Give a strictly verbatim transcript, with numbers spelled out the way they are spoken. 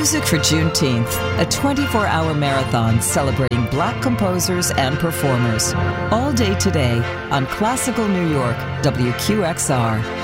Music for Juneteenth, a twenty-four hour marathon celebrating Black composers and performers. All day today on Classical New York, W Q X R.